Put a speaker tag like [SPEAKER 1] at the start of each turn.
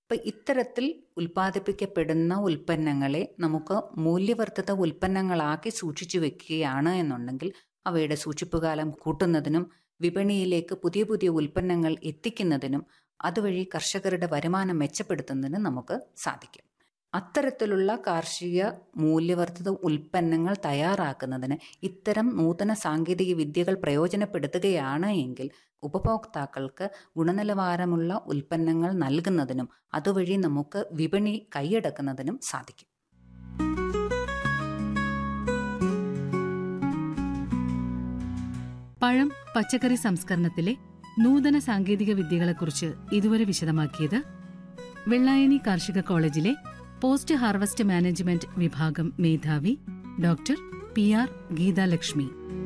[SPEAKER 1] അപ്പം ഇത്തരത്തിൽ ഉൽപ്പാദിപ്പിക്കപ്പെടുന്ന ഉൽപ്പന്നങ്ങളെ നമുക്ക് മൂല്യവർദ്ധിത ഉൽപ്പന്നങ്ങളാക്കി സൂക്ഷിച്ചു വെക്കുകയാണ് എന്നുണ്ടെങ്കിൽ അവയുടെ സൂക്ഷിപ്പുകാലം കൂട്ടുന്നതിനും വിപണിയിലേക്ക് പുതിയ പുതിയ ഉൽപ്പന്നങ്ങൾ എത്തിക്കുന്നതിനും അതുവഴി കർഷകരുടെ വരുമാനം മെച്ചപ്പെടുത്തുന്നതിനും നമുക്ക് സാധിക്കും. അത്തരത്തിലുള്ള കാർഷിക മൂല്യവർദ്ധിത ഉൽപ്പന്നങ്ങൾ തയ്യാറാക്കുന്നതിന് ഇത്തരം നൂതന സാങ്കേതിക വിദ്യകൾ പ്രയോജനപ്പെടുത്തുകയാണ് എങ്കിൽ ഉപഭോക്താക്കൾക്ക് ഗുണനിലവാരമുള്ള ഉൽപ്പന്നങ്ങൾ നൽകുന്നതിനും അതുവഴി നമുക്ക് വിപണി കൈയടക്കുന്നതിനും സാധിക്കും.
[SPEAKER 2] പഴം പച്ചക്കറി സംസ്കരണത്തിലെ നൂതന സാങ്കേതിക വിദ്യകളെക്കുറിച്ച് ഇതുവരെ വിശദമാക്കിയത് വെള്ളായണി കാർഷിക കോളേജിലെ പോസ്റ്റ് ഹാർവസ്റ്റ് മാനേജ്മെന്റ് വിഭാഗം മേധാവി ഡോക്ടർ PR ഗീതാലക്ഷ്മി.